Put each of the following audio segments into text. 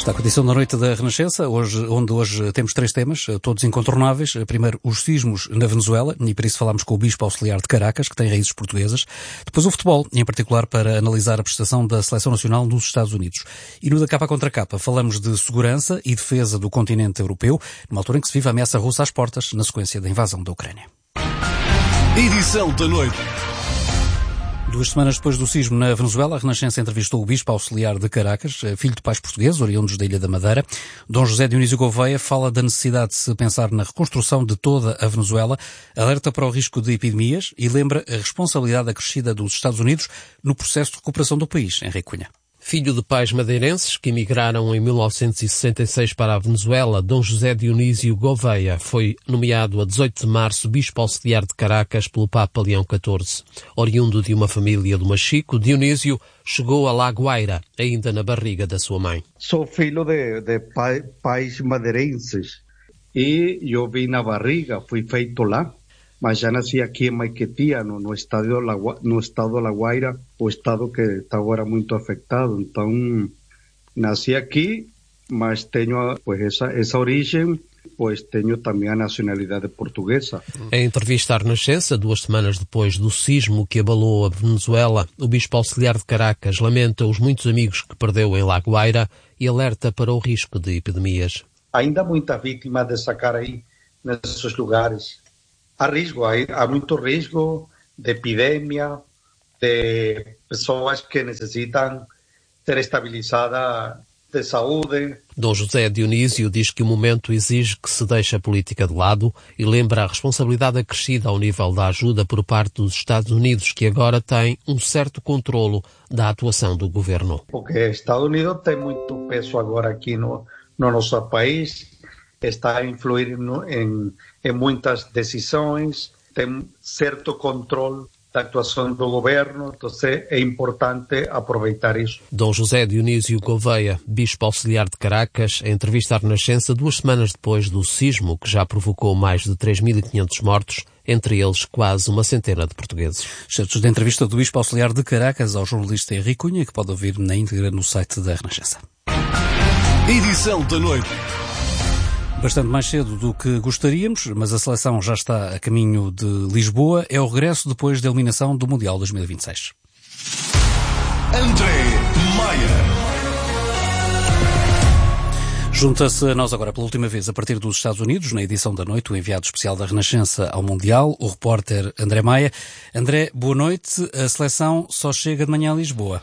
Está a edição da Noite da Renascença, onde hoje temos 3 temas, todos incontornáveis. Primeiro, os sismos na Venezuela, e para isso falámos com o Bispo Auxiliar de Caracas, que tem raízes portuguesas. Depois o futebol, em particular para analisar a prestação da Seleção Nacional nos Estados Unidos. E no Da Capa Contra Capa falamos de segurança e defesa do continente europeu, numa altura em que se vive a ameaça russa às portas, na sequência da invasão da Ucrânia. Edição da Noite. 2 semanas depois do sismo na Venezuela, a Renascença entrevistou o Bispo Auxiliar de Caracas, filho de pais portugueses, oriundos da Ilha da Madeira. Dom José Dionísio Gouveia fala da necessidade de se pensar na reconstrução de toda a Venezuela, alerta para o risco de epidemias e lembra a responsabilidade acrescida dos Estados Unidos no processo de recuperação do país. Henrique Cunha. Filho de pais madeirenses que emigraram em 1966 para a Venezuela, Dom José Dionísio Gouveia foi nomeado a 18 de março Bispo Auxiliar de Caracas pelo Papa Leão XIV. Oriundo de uma família do Machico, Dionísio chegou a La Guaira, ainda na barriga da sua mãe. Sou filho de pais madeirenses e eu vim na barriga, fui feito lá. Mas já nasci aqui em Maiquetía, no estado de La Guaira, o estado que está agora muito afetado. Então, nasci aqui, mas tenho essa origem, tenho também a nacionalidade portuguesa. Em entrevista à Renascença, 2 semanas depois do sismo que abalou a Venezuela, o Bispo Auxiliar de Caracas lamenta os muitos amigos que perdeu em La Guaira e alerta para o risco de epidemias. Ainda há muitas vítimas de sacar aí, nesses lugares. Há risco, há muito risco de epidemia, de pessoas que necessitam ser estabilizadas de saúde. Dom José Dionísio diz que o momento exige que se deixe a política de lado e lembra a responsabilidade acrescida ao nível da ajuda por parte dos Estados Unidos, que agora tem um certo controlo da atuação do governo. Porque os Estados Unidos têm muito peso agora aqui no nosso país, está a influir em muitas decisões, tem certo controle da atuação do governo, então é importante aproveitar isso. Dom José Dionísio Gouveia, Bispo Auxiliar de Caracas, em entrevista à Renascença 2 semanas depois do sismo que já provocou mais de 3.500 mortos, entre eles quase uma centena de portugueses. Certos da entrevista do Bispo Auxiliar de Caracas ao jornalista Henrique Cunha, que pode ouvir na íntegra no site da Renascença. Edição da Noite. Bastante mais cedo do que gostaríamos, mas a seleção já está a caminho de Lisboa. É o regresso depois da eliminação do Mundial 2026. André Maia. Junta-se a nós agora pela última vez a partir dos Estados Unidos, na edição da noite, o enviado especial da Renascença ao Mundial, o repórter André Maia. André, boa noite. A seleção só chega de manhã a Lisboa.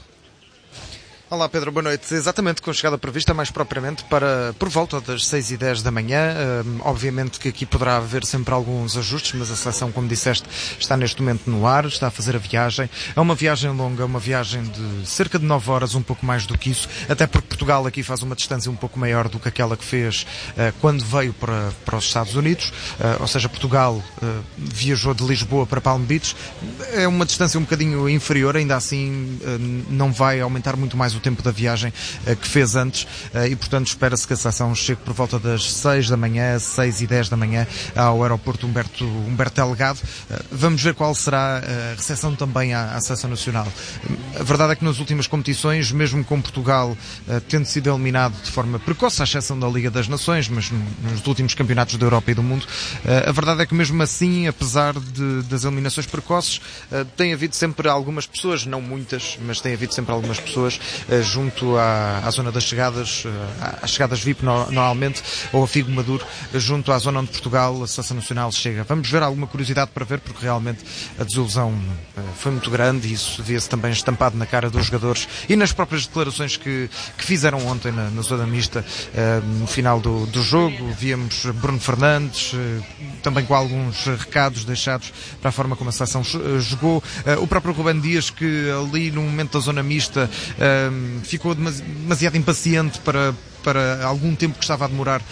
Olá Pedro, boa noite. Exatamente, com chegada prevista mais propriamente por volta das 6h10 da manhã. Obviamente que aqui poderá haver sempre alguns ajustes, mas a seleção, como disseste, está neste momento no ar, está a fazer a viagem. É uma viagem longa, uma viagem de cerca de 9 horas, um pouco mais do que isso, até porque Portugal aqui faz uma distância um pouco maior do que aquela que fez quando veio para os Estados Unidos. Ou seja, Portugal viajou de Lisboa para Palm Beach. É uma distância um bocadinho inferior, ainda assim não vai aumentar muito mais o tempo da viagem que fez antes e, portanto, espera-se que a seleção chegue por volta das 6 da manhã, 6h10 da manhã, ao aeroporto Humberto Delgado. Vamos ver qual será a recepção também à seleção nacional. A verdade é que nas últimas competições, mesmo com Portugal tendo sido eliminado de forma precoce, à exceção da Liga das Nações, mas nos últimos campeonatos da Europa e do mundo, a verdade é que mesmo assim, apesar das eliminações precoces, tem havido sempre algumas pessoas, não muitas, mas tem havido sempre algumas pessoas junto à zona das chegadas, às chegadas VIP normalmente, ou a Figo Maduro, junto à zona onde Portugal, a Seleção Nacional, chega. Vamos ver alguma curiosidade para ver, porque realmente a desilusão foi muito grande e isso via-se também estampado na cara dos jogadores e nas próprias declarações que fizeram ontem na zona mista, no final do jogo. Víamos Bruno Fernandes, também com alguns recados deixados para a forma como a seleção jogou. O próprio Ruben Dias, que ali no momento da zona mista ficou demasiado impaciente para algum tempo que estava a demorar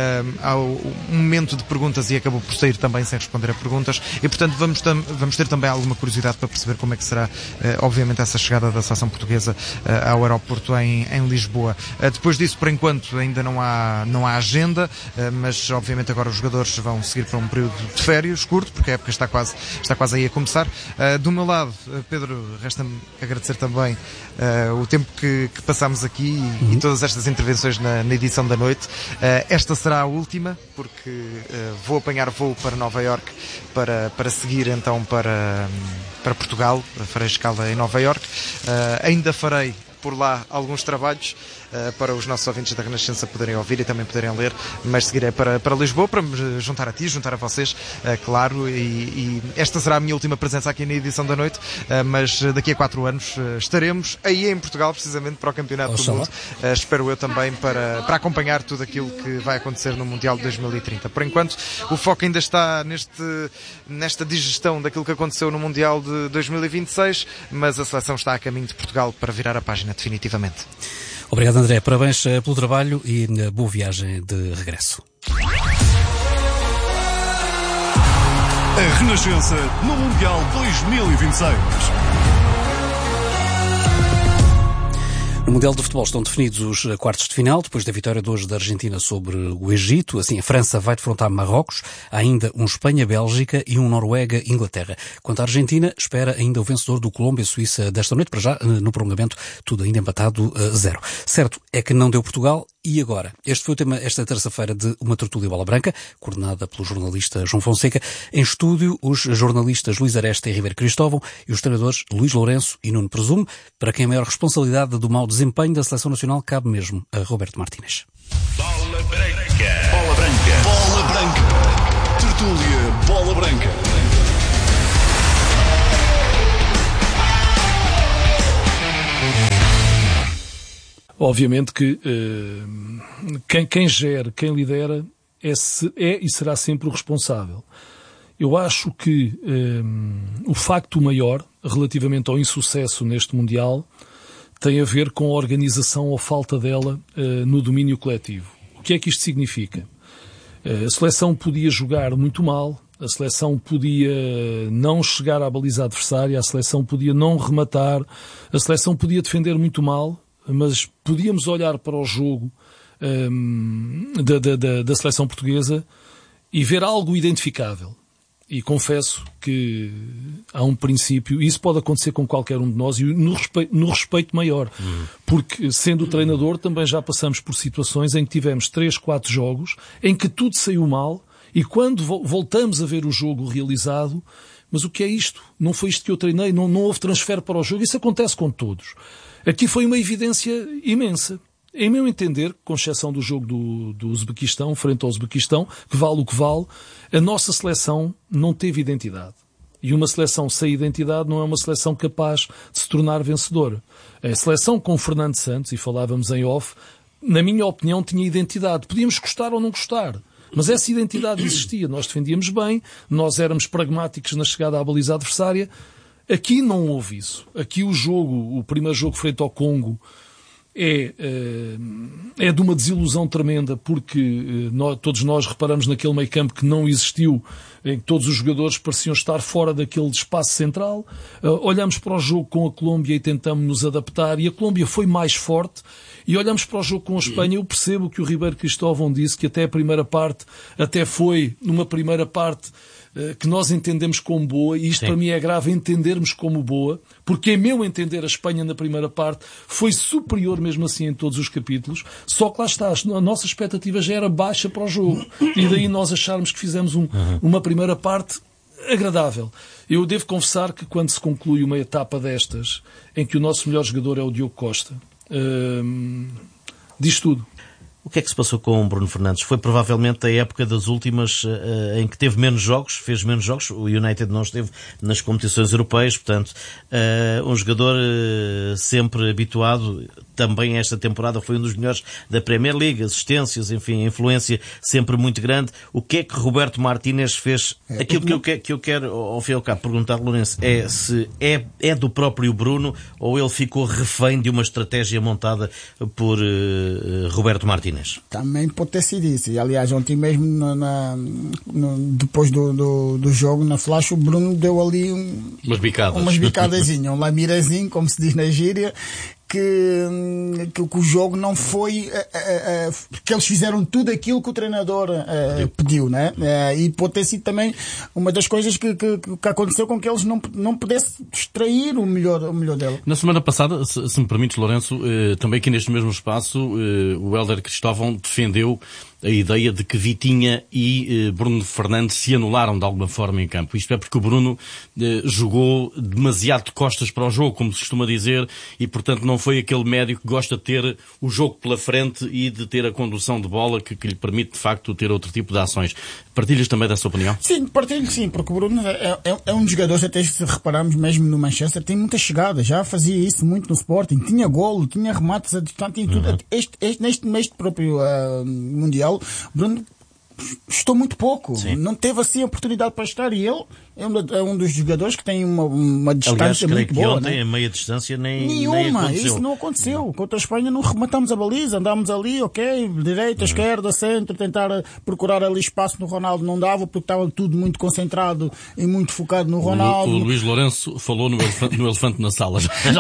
ao momento de perguntas e acabou por sair também sem responder a perguntas e, portanto, vamos ter também alguma curiosidade para perceber como é que será, obviamente, essa chegada da seleção portuguesa ao aeroporto em Lisboa. Depois disso, por enquanto, ainda não há agenda, mas, obviamente, agora os jogadores vão seguir para um período de férias curto, porque a época está quase aí a começar. Do meu lado, Pedro, resta-me agradecer também o tempo que passámos aqui e todas estas intervenções na edição da noite. Esta será a última, porque vou apanhar voo para Nova Iorque para seguir então para Portugal. Farei escala em Nova Iorque. Ainda farei por lá alguns trabalhos para os nossos ouvintes da Renascença poderem ouvir e também poderem ler, mas seguirei para Lisboa para me juntar a ti, juntar a vocês, claro, e esta será a minha última presença aqui na edição da noite, mas daqui a 4 anos estaremos aí em Portugal, precisamente para o Campeonato do Mundo, espero eu também para acompanhar tudo aquilo que vai acontecer no Mundial de 2030. Por enquanto, o foco ainda está nesta digestão daquilo que aconteceu no Mundial de 2026, mas a seleção está a caminho de Portugal para virar a página definitivamente. Obrigado, André. Parabéns pelo trabalho e boa viagem de regresso. A Renascença no Mundial 2026. No Mundial de Futebol estão definidos os quartos de final, depois da vitória de hoje da Argentina sobre o Egito. Assim, a França vai defrontar Marrocos, há ainda um Espanha-Bélgica e um Noruega-Inglaterra. Quanto à Argentina, espera ainda o vencedor do Colômbia-Suíça desta noite, para já, no prolongamento, tudo ainda empatado 0. Certo é que não deu Portugal. E agora? Este foi o tema esta terça-feira de uma tertúlia Bola Branca, coordenada pelo jornalista João Fonseca. Em estúdio, os jornalistas Luís Aresta e Ribeiro Cristóvão e os treinadores Luís Lourenço e Nuno Presumo, para quem a maior responsabilidade do mau desempenho da seleção nacional cabe mesmo a Roberto Martínez. Bola Branca. Bola Branca. Bola Branca. Tertúlia Bola Branca. Obviamente que quem gera, quem lidera é e será sempre o responsável. Eu acho que o facto maior relativamente ao insucesso neste Mundial tem a ver com a organização ou falta dela no domínio coletivo. O que é que isto significa? A seleção podia jogar muito mal, a seleção podia não chegar à baliza adversária, a seleção podia não rematar, a seleção podia defender muito mal, mas podíamos olhar para o jogo da seleção portuguesa e ver algo identificável. E confesso que há um princípio, e isso pode acontecer com qualquer um de nós, e no respeito maior. Porque, sendo treinador, também já passamos por situações em que tivemos 3, 4 jogos, em que tudo saiu mal, e quando voltamos a ver o jogo realizado, mas o que é isto? Não foi isto que eu treinei, não houve transfer para o jogo. Isso acontece com todos. Aqui foi uma evidência imensa. Em meu entender, com exceção do jogo do Uzbequistão, frente ao Uzbequistão, que vale o que vale, a nossa seleção não teve identidade. E uma seleção sem identidade não é uma seleção capaz de se tornar vencedora. A seleção com Fernando Santos, e falávamos em off, na minha opinião tinha identidade. Podíamos gostar ou não gostar, mas essa identidade existia. Nós defendíamos bem, nós éramos pragmáticos na chegada à baliza adversária. Aqui não houve isso. Aqui o primeiro jogo frente ao Congo, é de uma desilusão tremenda, porque todos nós reparamos naquele meio campo que não existiu, em que todos os jogadores pareciam estar fora daquele espaço central. Olhamos para o jogo com a Colômbia e tentamos nos adaptar, e a Colômbia foi mais forte. E olhamos para o jogo com a Espanha, eu percebo que o Ribeiro Cristóvão disse que até a primeira parte, até foi numa primeira parte que nós entendemos como boa, e isto Sim. Para mim é grave entendermos como boa, porque em meu entender a Espanha na primeira parte foi superior mesmo assim em todos os capítulos, só que lá está, a nossa expectativa já era baixa para o jogo, e daí nós acharmos que fizemos uma primeira parte agradável. Eu devo confessar que quando se conclui uma etapa destas, em que o nosso melhor jogador é o Diogo Costa, diz tudo. O que é que se passou com o Bruno Fernandes? Foi provavelmente a época das últimas em que teve menos jogos, fez menos jogos. O United não esteve nas competições europeias, portanto, um jogador sempre habituado, também esta temporada foi um dos melhores da Premier League, assistências, enfim, influência sempre muito grande. O que é que Roberto Martínez fez? Aquilo que eu quero, ao fim e ao cabo, perguntar, Lourenço, é se é do próprio Bruno ou ele ficou refém de uma estratégia montada por Roberto Martínez? Também pode ter sido isso. E, aliás, ontem mesmo, depois do jogo, na flash, o Bruno deu ali umas bicadazinhas, um lamirazinho, como se diz na gíria, que o jogo não foi que eles fizeram tudo aquilo que o treinador pediu, né? E pode ter sido também uma das coisas que aconteceu com que eles não pudessem extrair o melhor dela. Na semana passada, se me permites, Lourenço, também aqui neste mesmo espaço, o Hélder Cristóvão defendeu a ideia de que Vitinha e Bruno Fernandes se anularam de alguma forma em campo. Isto é porque o Bruno jogou demasiado de costas para o jogo, como se costuma dizer, e portanto não foi aquele médio que gosta de ter o jogo pela frente e de ter a condução de bola que lhe permite de facto ter outro tipo de ações. Partilhas também dessa opinião? Sim, partilho sim, porque o Bruno é um jogador, até se repararmos mesmo no Manchester, tem muita chegada, já fazia isso muito no Sporting, tinha golo, tinha remates a distante em tudo. Neste próprio Mundial, Bruno estou muito pouco. Sim. Não teve assim a oportunidade para estar, e ele é um dos jogadores que tem uma distância muito boa. Aliás, ontem a meia distância nem aconteceu. Isso não aconteceu. Contra a Espanha não rematamos a baliza, andámos ali, direita, esquerda, centro, tentar procurar ali espaço no Ronaldo, não dava, porque estava tudo muito concentrado e muito focado no Ronaldo. O Luís Lourenço falou no elefante na sala.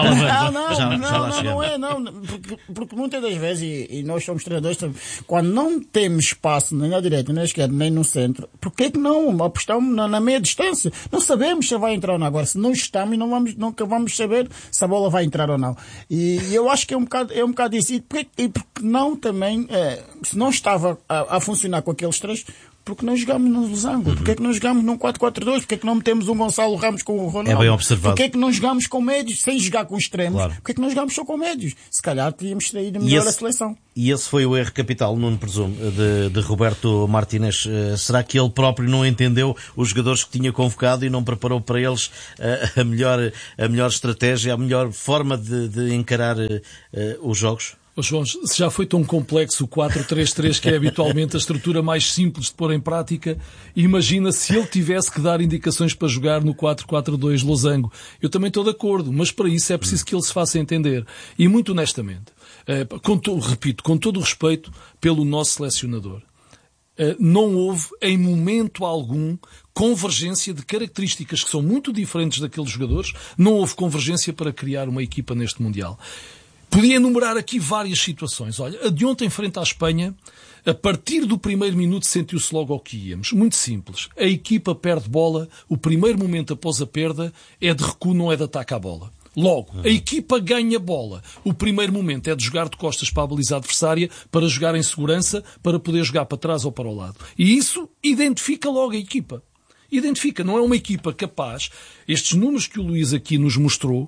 Porque muitas das vezes, e nós somos treinadores, quando não temos espaço nem na direita, nem na esquerda, nem no centro, por que não apostamos na meia distância? Não sabemos se vai entrar ou não. Agora, se não estamos, nunca vamos saber se a bola vai entrar ou não. E eu acho que é um bocado isso. E porque não também, se não estava a funcionar com aqueles três, porque não jogamos no losango? Porque é que não jogamos num 4-4-2? Porque é que não metemos um Gonçalo Ramos com o Ronaldo? É bem observado. Porque é que não jogamos com médios, sem jogar com extremos? Claro. Porque é que não jogamos só com médios? Se calhar teríamos traído melhor a seleção. E esse foi o erro capital, não presumo, de Roberto Martínez. Será que ele próprio não entendeu os jogadores que tinha convocado e não preparou para eles a melhor estratégia, a melhor forma de encarar os jogos? João, se já foi tão complexo o 4-3-3, que é habitualmente a estrutura mais simples de pôr em prática, imagina se ele tivesse que dar indicações para jogar no 4-4-2 losango. Eu também estou de acordo, mas para isso é preciso que ele se faça entender. E muito honestamente, com todo o respeito pelo nosso selecionador, não houve em momento algum convergência de características que são muito diferentes daqueles jogadores, não houve convergência para criar uma equipa neste Mundial. Podia enumerar aqui várias situações. Olha, a de ontem frente à Espanha, a partir do primeiro minuto sentiu-se logo ao que íamos. Muito simples. A equipa perde bola, o primeiro momento após a perda é de recuo, não é de ataque à bola. Logo, a equipa ganha bola. O primeiro momento é de jogar de costas para a baliza adversária, para jogar em segurança, para poder jogar para trás ou para o lado. E isso identifica logo a equipa. Identifica, não é uma equipa capaz. Estes números que o Luís aqui nos mostrou,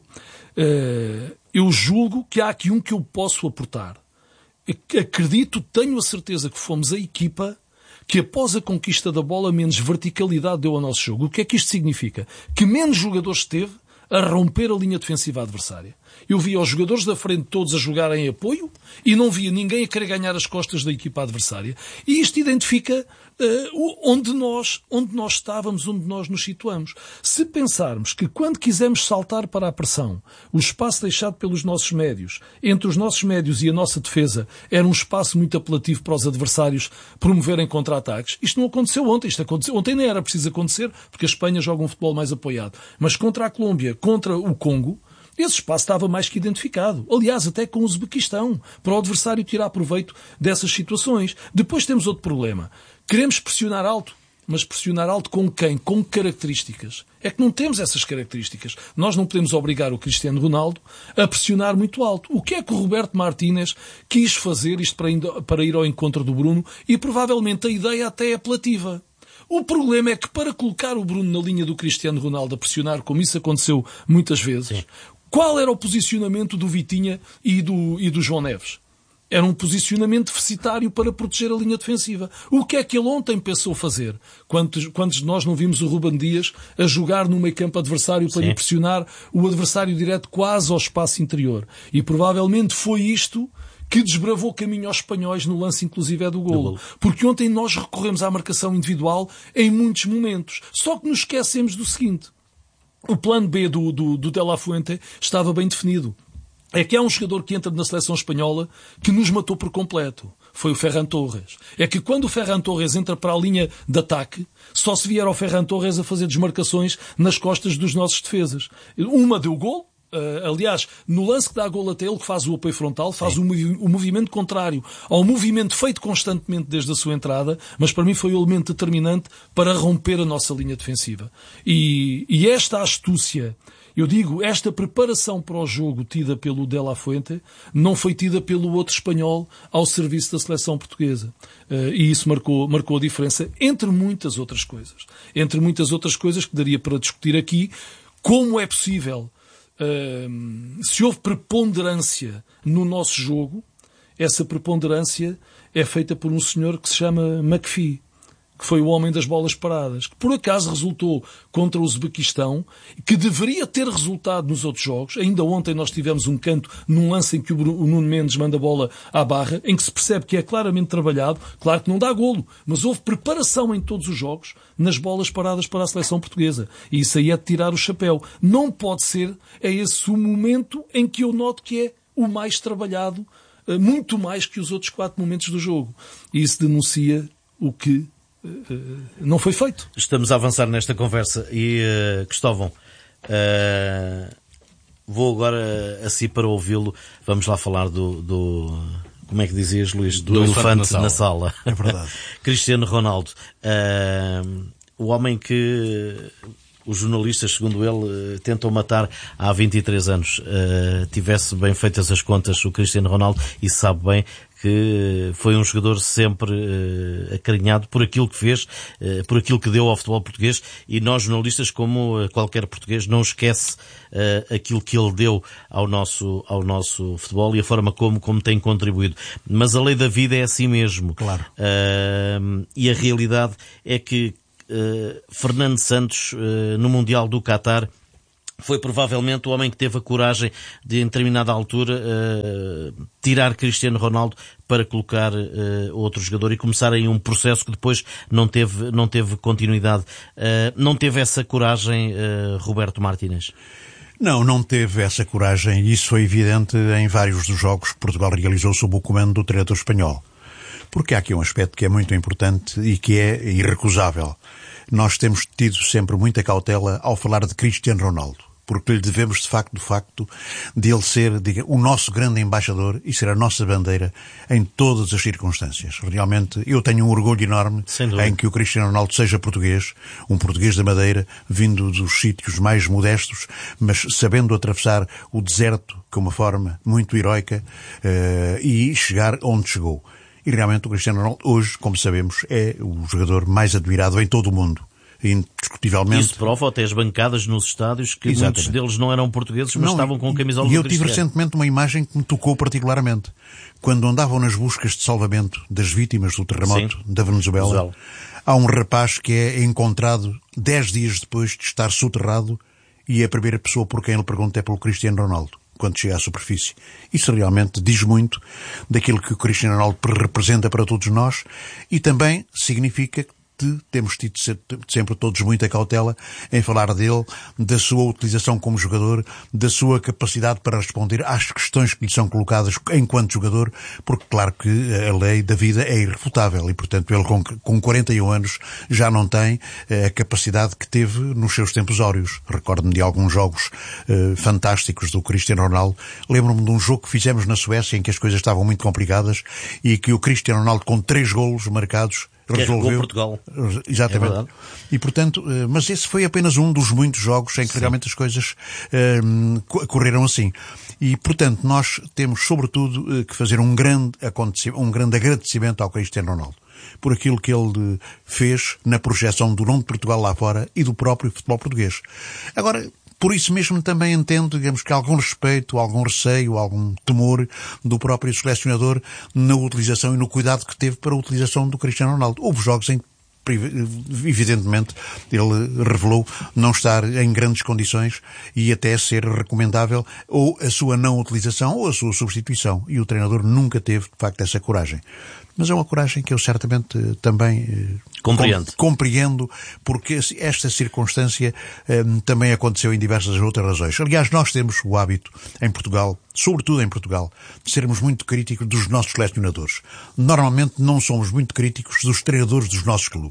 eu julgo que há aqui um que eu posso aportar. Acredito, tenho a certeza que fomos a equipa que após a conquista da bola menos verticalidade deu ao nosso jogo. O que é que isto significa? Que menos jogadores teve a romper a linha defensiva adversária. Eu via os jogadores da frente todos a jogarem em apoio e não via ninguém a querer ganhar as costas da equipa adversária. E isto identifica onde nós estávamos, onde nós nos situamos. Se pensarmos que quando quisemos saltar para a pressão, o espaço deixado pelos nossos médios, entre os nossos médios e a nossa defesa, era um espaço muito apelativo para os adversários promoverem contra-ataques, isto não aconteceu ontem. Isto aconteceu ontem, nem era preciso acontecer, porque a Espanha joga um futebol mais apoiado. Mas contra a Colômbia, contra o Congo, esse espaço estava mais que identificado. Aliás, até com o Uzbequistão, para o adversário tirar proveito dessas situações. Depois temos outro problema. Queremos pressionar alto, mas pressionar alto com quem? Com características. É que não temos essas características. Nós não podemos obrigar o Cristiano Ronaldo a pressionar muito alto. O que é que o Roberto Martínez quis fazer, isto para ir ao encontro do Bruno, e provavelmente a ideia até é apelativa. O problema é que para colocar o Bruno na linha do Cristiano Ronaldo a pressionar, como isso aconteceu muitas vezes, sim, qual era o posicionamento do Vitinha e do João Neves? Era um posicionamento deficitário para proteger a linha defensiva. O que é que ele ontem pensou fazer? Quantos de nós não vimos o Ruben Dias a jogar no meio campo adversário para impressionar o adversário direto quase ao espaço interior? E provavelmente foi isto que desbravou caminho aos espanhóis no lance inclusive do golo. Porque ontem nós recorremos à marcação individual em muitos momentos. Só que nos esquecemos do seguinte. O plano B do De La Fuente estava bem definido. É que há um jogador que entra na seleção espanhola que nos matou por completo. Foi o Ferran Torres. É que quando o Ferran Torres entra para a linha de ataque, só se vier ao Ferran Torres a fazer desmarcações nas costas dos nossos defesas. Uma deu gol, Aliás, no lance que dá a gol até ele, que faz o apoio frontal, faz o movimento contrário ao movimento feito constantemente desde a sua entrada, mas para mim foi o elemento determinante para romper a nossa linha defensiva. E esta astúcia, eu digo, esta preparação para o jogo tida pelo De La Fuente não foi tida pelo outro espanhol ao serviço da seleção portuguesa. E isso marcou a diferença, entre muitas outras coisas. Entre muitas outras coisas que daria para discutir aqui, como é possível, se houve preponderância no nosso jogo, essa preponderância é feita por um senhor que se chama McPhee, que foi o homem das bolas paradas, que por acaso resultou contra o Uzbequistão, que deveria ter resultado nos outros jogos. Ainda ontem nós tivemos um canto num lance em que o Nuno Mendes manda a bola à barra, em que se percebe que é claramente trabalhado. Claro que não dá golo, mas houve preparação em todos os jogos nas bolas paradas para a seleção portuguesa. E isso aí é de tirar o chapéu. Não pode ser, é esse o momento em que eu noto que é o mais trabalhado, muito mais que os outros 4 momentos do jogo. E isso denuncia o que não foi feito. Estamos a avançar nesta conversa e, Cristóvão, vou agora assim para ouvi-lo. Vamos lá falar do como é que dizias, Luís? Do elefante na sala. É verdade. Cristiano Ronaldo. O homem que os jornalistas, segundo ele, tentam matar há 23 anos. Tivesse bem feitas as contas o Cristiano Ronaldo, e sabe bem que foi um jogador sempre acarinhado por aquilo que fez, por aquilo que deu ao futebol português, e nós jornalistas, como qualquer português, não esquece aquilo que ele deu ao nosso futebol e a forma como tem contribuído. Mas a lei da vida é assim mesmo. Claro. E a realidade é que Fernando Santos, no Mundial do Qatar, foi provavelmente o homem que teve a coragem de, em determinada altura, tirar Cristiano Ronaldo para colocar outro jogador e começar aí um processo que depois não teve continuidade. Não teve essa coragem, Roberto Martínez? Não teve essa coragem, e isso foi evidente em vários dos jogos que Portugal realizou sob o comando do treinador espanhol. Porque há aqui um aspecto que é muito importante e que é irrecusável. Nós temos tido sempre muita cautela ao falar de Cristiano Ronaldo, porque lhe devemos de facto de ele ser, o nosso grande embaixador e ser a nossa bandeira em todas as circunstâncias. Realmente, eu tenho um orgulho enorme em que o Cristiano Ronaldo seja português, um português da Madeira, vindo dos sítios mais modestos, mas sabendo atravessar o deserto com uma forma muito heroica e chegar onde chegou. E realmente o Cristiano Ronaldo hoje, como sabemos, é o jogador mais admirado em todo o mundo. Indiscutivelmente. Isso prova até as bancadas nos estádios, que muitos deles não eram portugueses, mas estavam com a camisola do Cristiano. E eu tive recentemente uma imagem que me tocou particularmente. Quando andavam nas buscas de salvamento das vítimas do terremoto da Venezuela, há um rapaz que é encontrado 10 dias depois de estar soterrado, e a primeira pessoa por quem ele pergunta é pelo Cristiano Ronaldo, quando chega à superfície. Isso realmente diz muito daquilo que o Cristiano Ronaldo representa para todos nós, e também significa que temos tido sempre todos muita cautela em falar dele, da sua utilização como jogador, da sua capacidade para responder às questões que lhe são colocadas enquanto jogador, porque claro que a lei da vida é irrefutável e, portanto, ele com 41 anos já não tem a capacidade que teve nos seus tempos áureos. Recordo-me de alguns jogos fantásticos do Cristiano Ronaldo. Lembro-me de um jogo que fizemos na Suécia em que as coisas estavam muito complicadas e que o Cristiano Ronaldo, com 3 golos marcados, resolveu Portugal. Exatamente. E, portanto, mas esse foi apenas um dos muitos jogos em que realmente as coisas correram assim. E, portanto, nós temos, sobretudo, que fazer um grande agradecimento ao Cristiano Ronaldo por aquilo que ele fez na projeção do nome de Portugal lá fora e do próprio futebol português. Agora, por isso mesmo também entendo, digamos, que algum respeito, algum receio, algum temor do próprio selecionador na utilização e no cuidado que teve para a utilização do Cristiano Ronaldo. Houve jogos em que, evidentemente, ele revelou não estar em grandes condições e até ser recomendável ou a sua não utilização ou a sua substituição. E o treinador nunca teve, de facto, essa coragem. Mas é uma coragem que eu certamente também compreendo, porque esta circunstância também aconteceu em diversas outras razões. Aliás, nós temos o hábito em Portugal, sobretudo em Portugal, de sermos muito críticos dos nossos selecionadores. Normalmente não somos muito críticos dos treinadores dos nossos clubes.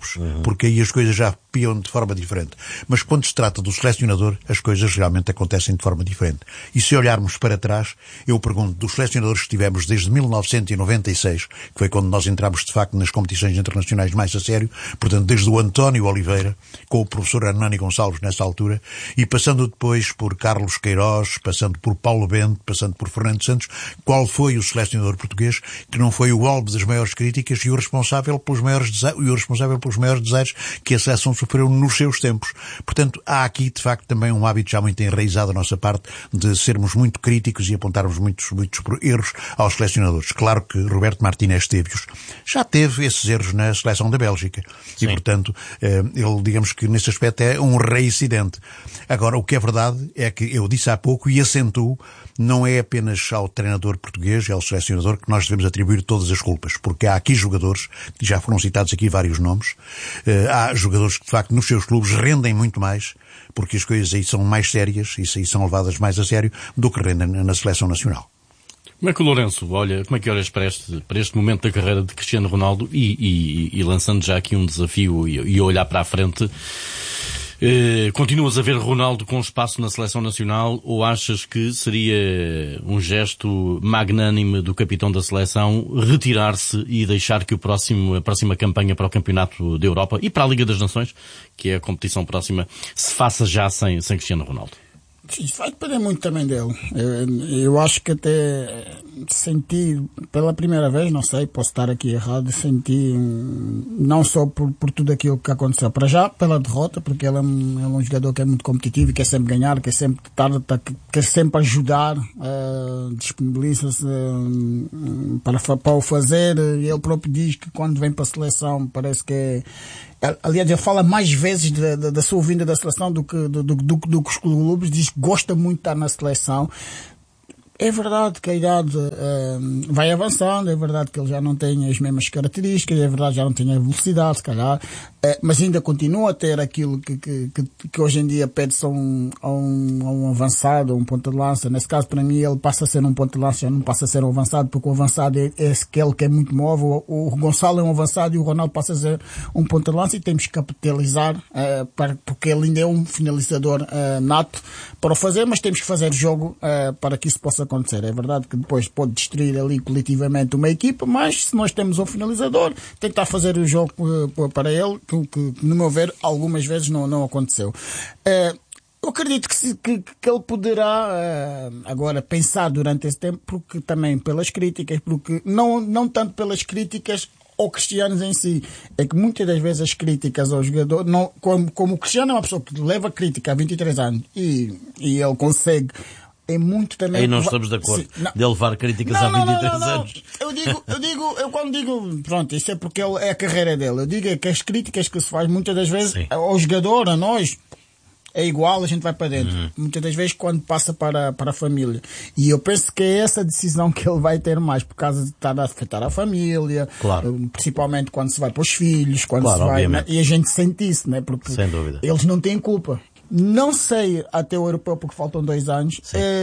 tempos, porque aí as coisas já piam de forma diferente. Mas quando se trata do selecionador, as coisas realmente acontecem de forma diferente. E se olharmos para trás, eu pergunto, dos selecionadores que tivemos desde 1996, que foi quando nós entramos de facto nas competições internacionais mais a sério, portanto desde o António Oliveira, com o professor Hernani Gonçalves nessa altura, e passando depois por Carlos Queiroz, passando por Paulo Bento, passando por Fernando Santos, qual foi o selecionador português que não foi o alvo das maiores críticas e o responsável pelos maiores desaires que a seleção sofreu nos seus tempos. Portanto, há aqui, de facto, também um hábito já muito enraizado da nossa parte de sermos muito críticos e apontarmos muitos erros aos selecionadores. Claro que Roberto Martínez Tebbios já teve esses erros na seleção da Bélgica. Sim. E, portanto, ele, digamos que nesse aspecto é um reincidente. Agora, o que é verdade é que eu disse há pouco e acentuo, não é apenas ao treinador português e ao selecionador que nós devemos atribuir todas as culpas, porque há aqui jogadores, já foram citados aqui vários nomes, há jogadores que de facto nos seus clubes rendem muito mais, porque as coisas aí são mais sérias e são levadas mais a sério do que rendem na seleção nacional. Como é que o Lourenço olha, como é que olhas para este momento da carreira de Cristiano Ronaldo e lançando já aqui um desafio e olhar para a frente, continuas a ver Ronaldo com espaço na seleção nacional ou achas que seria um gesto magnânime do capitão da seleção retirar-se e deixar que a próxima campanha para o Campeonato da Europa e para a Liga das Nações, que é a competição próxima, se faça já sem Cristiano Ronaldo? Isso vai depender muito também dele. Eu acho que até senti pela primeira vez, não sei, posso estar aqui errado, senti não só por tudo aquilo que aconteceu, para já pela derrota, porque ele é um jogador que é muito competitivo e quer sempre ganhar, quer sempre ajudar, disponibiliza-se para o fazer. Ele próprio diz que quando vem para a seleção parece que é... Aliás, ele fala mais vezes da sua vinda da seleção do que os clubes. Diz que gosta muito de estar na seleção. É verdade que a idade vai avançando, é verdade que ele já não tem as mesmas características, é verdade que já não tem a velocidade, se calhar, mas ainda continua a ter aquilo que hoje em dia pede-se a um avançado, a um ponta de lança. Nesse caso, para mim, ele passa a ser um ponta de lança, já não passa a ser um avançado, porque o avançado é aquele que é muito móvel. O Gonçalo é um avançado e o Ronaldo passa a ser um ponta de lança, e temos que capitalizar, porque ele ainda é um finalizador nato para o fazer, mas temos que fazer jogo para que isso possa acontecer. É verdade que depois pode destruir ali coletivamente uma equipa, mas se nós temos um finalizador, tentar fazer o jogo para ele, que no meu ver algumas vezes não aconteceu. Eu acredito que ele poderá agora pensar durante esse tempo, porque também pelas críticas, porque não tanto pelas críticas ou cristianos em si, é que muitas das vezes as críticas ao jogador, como o Cristiano é uma pessoa que leva crítica há 23 anos e ele consegue, é muito também... Aí não estamos de acordo de levar críticas há 23 anos. Eu quando digo, pronto, isso é porque é a carreira dele. Eu digo que as críticas que se faz muitas das vezes ao jogador, a nós, é igual, a gente vai para dentro. Muitas das vezes quando passa para a família. E eu penso que é essa decisão que ele vai ter mais, por causa de estar a afetar a família, claro. Principalmente quando se vai para os filhos, quando se vai... E a gente sente isso, né? Porque sem dúvida. Eles não têm culpa. Não sei até o europeu, porque faltam 2 anos.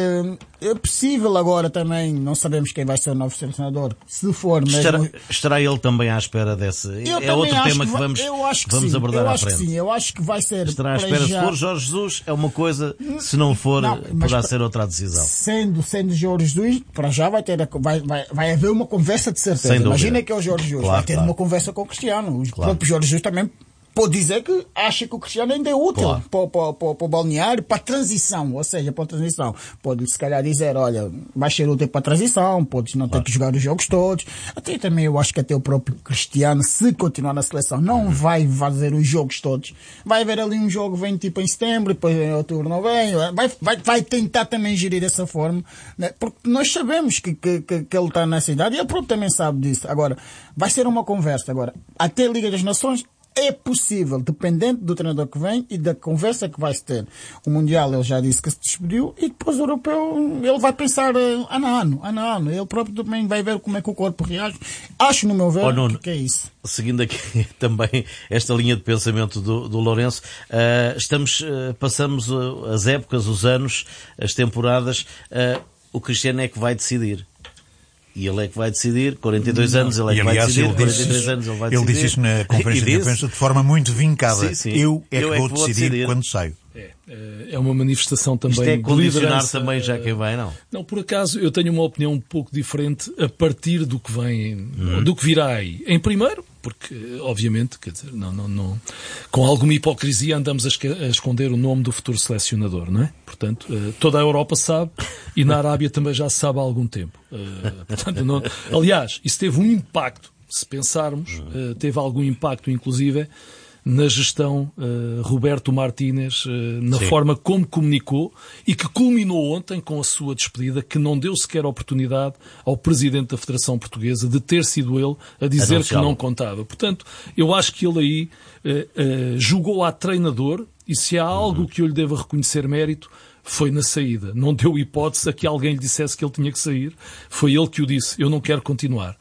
É possível agora também, não sabemos quem vai ser o novo selecionador. Se for mesmo... Estará ele também à espera desse... É outro tema que vamos abordar à frente. Eu acho que vai ser... Estará à espera, se for Jorge Jesus, é uma coisa, se não for, poderá ser outra decisão. Sendo Jorge Jesus, para já vai haver uma conversa de certeza. Imagina que é o Jorge Jesus, vai ter uma conversa com o Cristiano. O próprio Jorge Jesus também pode dizer que acha que o Cristiano ainda é útil para o balneário, para a transição, ou seja, para a transição. Pode se calhar dizer, olha, vai ser útil para a transição, podes não ter que jogar os jogos todos. Até também eu acho que até o próprio Cristiano, se continuar na seleção, não vai fazer os jogos todos. Vai haver ali um jogo, vem tipo em setembro, depois em outubro não vem, vai tentar também gerir dessa forma, né? Porque nós sabemos que ele está nessa idade e ele próprio também sabe disso. Agora, vai ser uma conversa. Agora, até a Liga das Nações, é possível, dependente do treinador que vem e da conversa que vai se ter. O Mundial ele já disse que se despediu e depois o Europeu ele vai pensar ano a ano. Ele próprio também vai ver como é que o corpo reage. Acho, no meu ver, que é isso. Seguindo aqui também esta linha de pensamento do Lourenço, passamos as épocas, os anos, as temporadas, o Cristiano é que vai decidir. e ele é que vai decidir, 42 anos ele é que vai decidir, 43 anos ele vai decidir. Ele disse isso na conferência de imprensa de forma muito vincada. Sim. Eu é que vou decidir quando saio. É uma manifestação também Isto é condicionar de liderança. também já quem vem, não? Não, por acaso eu tenho uma opinião um pouco diferente a partir do que vem, do que virá aí. Em primeiro, porque obviamente, quer dizer, não, com alguma hipocrisia andamos a esconder o nome do futuro selecionador, não é? Portanto, toda a Europa sabe e na Arábia também já se sabe há algum tempo. Portanto, aliás, isso teve um impacto, se pensarmos, teve algum impacto, inclusive, na gestão Roberto Martínez, na forma como comunicou e que culminou ontem com a sua despedida, que não deu sequer oportunidade ao Presidente da Federação Portuguesa de ter sido ele a dizer que não contava. Portanto, eu acho que ele aí jogou a treinador e se há algo que eu lhe devo reconhecer mérito, foi na saída. Não deu hipótese a que alguém lhe dissesse que ele tinha que sair. Foi ele que o disse. Eu não quero continuar.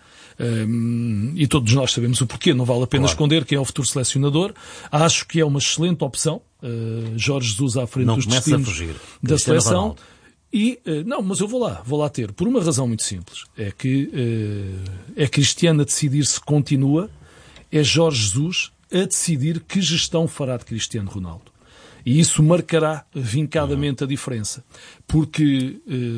E todos nós sabemos o porquê, não vale a pena esconder quem é o futuro selecionador. Acho que é uma excelente opção, Jorge Jesus à frente dos destinos da seleção. Não, mas eu vou lá ter, por uma razão muito simples, é que é Cristiano a decidir se continua, é Jorge Jesus a decidir que gestão fará de Cristiano Ronaldo. E isso marcará vincadamente a diferença, porque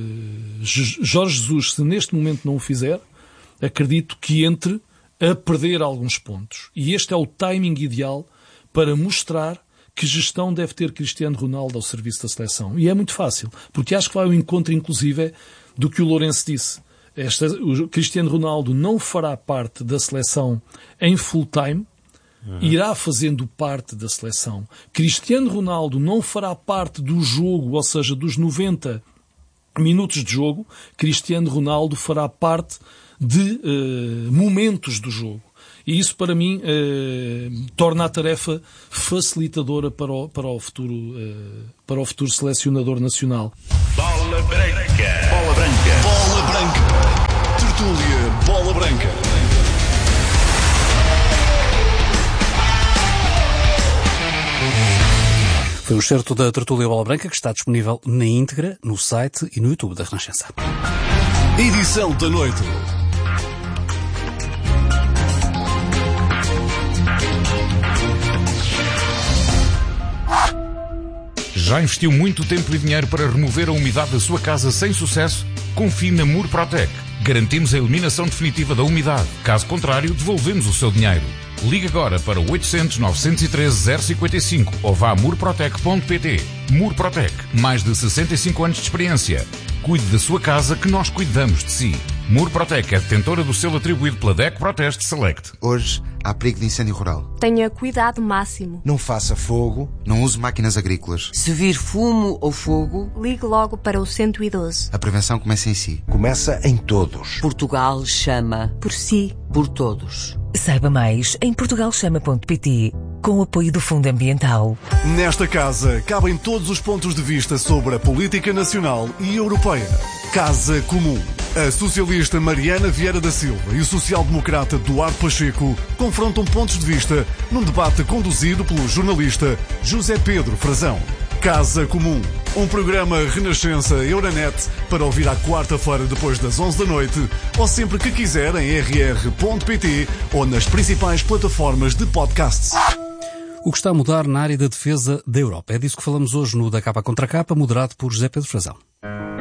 Jorge Jesus, se neste momento não o fizer, acredito que entre a perder alguns pontos. E este é o timing ideal para mostrar que gestão deve ter Cristiano Ronaldo ao serviço da seleção. E é muito fácil, porque acho que vai ao encontro, inclusive, do que o Lourenço disse. O Cristiano Ronaldo não fará parte da seleção em full time, irá fazendo parte da seleção. Cristiano Ronaldo não fará parte do jogo, ou seja, dos 90 minutos de jogo. Cristiano Ronaldo fará parte de momentos do jogo. E isso, para mim, torna a tarefa facilitadora para o futuro selecionador nacional. Bola branca. Bola branca. Bola branca. Tertúlia Bola Branca. Foi um excerto da Tertúlia Bola Branca que está disponível na íntegra no site e no YouTube da Renascença. Edição da noite. Já investiu muito tempo e dinheiro para remover a umidade da sua casa sem sucesso? Confie na Murprotec. Garantimos a eliminação definitiva da umidade. Caso contrário, devolvemos o seu dinheiro. Ligue agora para 800 913 055 ou vá a murprotec.pt. Murprotec. Mais de 65 anos de experiência. Cuide da sua casa que nós cuidamos de si. Murprotec é detentora do selo atribuído pela DEC Proteste Select. Hoje há perigo de incêndio rural. Tenha cuidado máximo. Não faça fogo, não use máquinas agrícolas. Se vir fumo ou fogo, ligue logo para o 112. A prevenção começa em si. Começa em todos. Portugal chama por si. Por todos. Saiba mais em portugalchama.pt, com o apoio do Fundo Ambiental. Nesta casa cabem todos os pontos de vista sobre a política nacional e europeia. Casa Comum. A socialista Mariana Vieira da Silva e o social-democrata Duarte Pacheco confrontam pontos de vista num debate conduzido pelo jornalista José Pedro Frazão. Casa Comum, um programa Renascença Euronet para ouvir à quarta-feira depois das 11 da noite ou sempre que quiser em rr.pt ou nas principais plataformas de podcasts. O que está a mudar na área da defesa da Europa? É disso que falamos hoje no Da Capa Contra Capa, moderado por José Pedro Frazão.